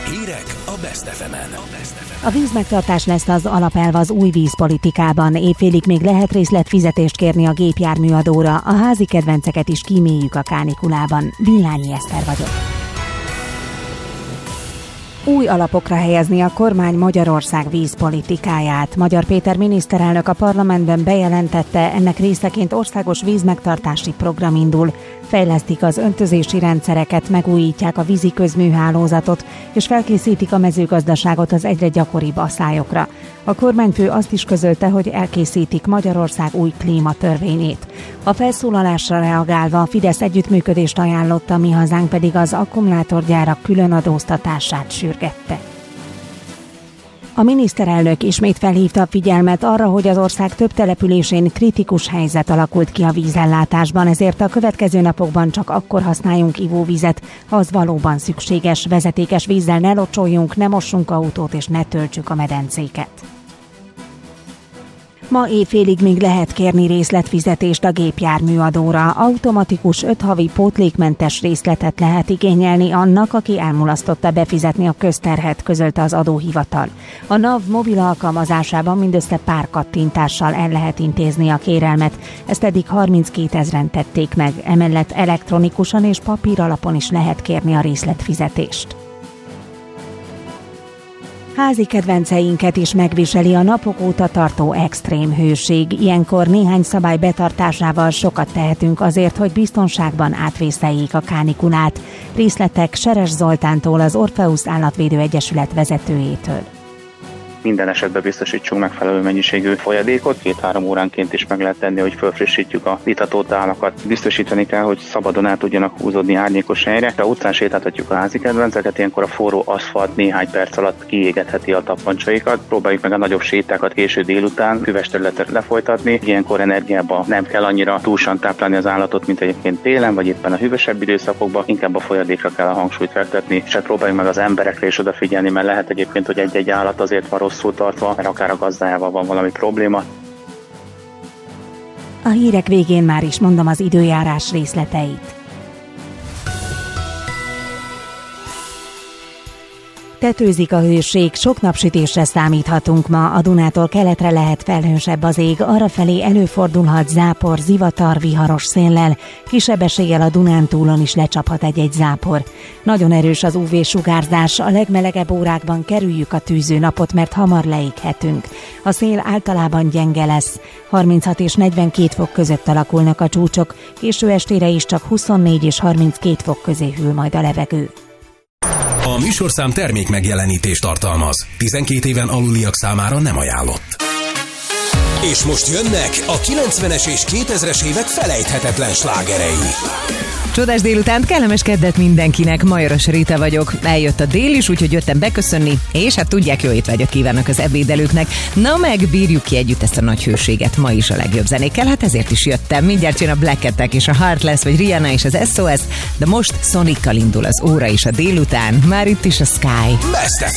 Hírek a Best FM-en. A vízmegtartás lesz az alapelv az új vízpolitikában. Évfélig még lehet részletfizetést kérni a gépjárműadóra. A házi kedvenceket is kíméljük a kánikulában. Villányi Eszter vagyok. Új alapokra helyezni a kormány Magyarország vízpolitikáját. Magyar Péter miniszterelnök a parlamentben bejelentette, ennek részeként országos vízmegtartási program indul. Fejlesztik az öntözési rendszereket, megújítják a vízi közműhálózatot, és felkészítik a mezőgazdaságot az egyre gyakoribb aszályokra. A kormányfő azt is közölte, hogy elkészítik Magyarország új klímatörvényét. A felszólalásra reagálva a Fidesz együttműködést ajánlotta, mi hazánk pedig az akkumulátorgyárak különadóztatását sürgette. A miniszterelnök ismét felhívta a figyelmet arra, hogy az ország több településén kritikus helyzet alakult ki a vízellátásban, ezért a következő napokban csak akkor használjunk ivóvizet, ha az valóban szükséges. Vezetékes vízzel ne locsoljunk, ne mossunk autót és ne töltsük a medencéket. Ma évfélig még lehet kérni részletfizetést a gépjárműadóra. Automatikus 5 havi pótlékmentes részletet lehet igényelni annak, aki elmulasztotta befizetni a közterhet, közölte az adóhivatal. A NAV mobil alkalmazásában mindössze pár kattintással el lehet intézni a kérelmet, ezt eddig 32 000-en tették meg, emellett elektronikusan és papír alapon is lehet kérni a részletfizetést. Házi kedvenceinket is megviseli a napok óta tartó extrém hőség. Ilyenkor néhány szabály betartásával sokat tehetünk azért, hogy biztonságban átvészeljék a kánikulát. Részletek Seres Zoltántól, az Orpheus Állatvédő Egyesület vezetőjétől. Minden esetben biztosítsunk megfelelő mennyiségű folyadékot, 2-3 óránként is meg lehet tenni, hogy felfrissítjük a itatótálakat. Biztosítani kell, hogy szabadon el tudjanak húzódni árnyékos helyre. Ha utcán sétáltatjuk a házi kedvenceket, ilyenkor a forró aszfalt néhány perc alatt kiégetheti a tappancsaikat. Próbáljuk meg a nagyobb sétákat késő délután füves területet lefolytatni. Ilyenkor energiába nem kell annyira túlsan táplálni az állatot, mint egyébként télen, vagy éppen a hűvösebb időszakokban. Inkább a folyadékra kell a hangsúlyt fektetni, és próbáljuk meg az emberekre is odafigyelni, mert lehet egyébként, hogy egy-egy állat azért van rosszul tartva, mert akár a gazdájával van valami probléma. A hírek végén már is mondom az időjárás részleteit. Tetőzik a hőség, sok napsütésre számíthatunk ma, a Dunától keletre lehet felhősebb az ég, arrafelé előfordulhat zápor, zivatar, viharos széllel, kisebb eséllyel a Dunántúlon is lecsaphat egy-egy zápor. Nagyon erős az UV-sugárzás, a legmelegebb órákban kerüljük a tűző napot, mert hamar leéghetünk. A szél általában gyenge lesz, 36 és 42 fok között alakulnak a csúcsok, késő estére is csak 24 és 32 fok közé hűl majd a levegő. A műsorszám termék megjelenítést tartalmaz. 12 éven aluliak számára nem ajánlott. És most jönnek a 90-es és 2000-es évek felejthetetlen slágerei. Csodás délutánt, kellemes keddet mindenkinek, Majoros Rita vagyok. Eljött a dél is, úgyhogy jöttem beköszönni, és hát tudják, jó étvágyat kívánok az ebédelőknek. Na meg bírjuk ki együtt ezt a nagy hőséget ma is a legjobb zenékkel, hát ezért is jöttem. Mindjárt jön a Black Cat és a Heartless, vagy Rihanna és az SOS, de most Sonikkal indul az óra is a délután, már itt is a Sky. Best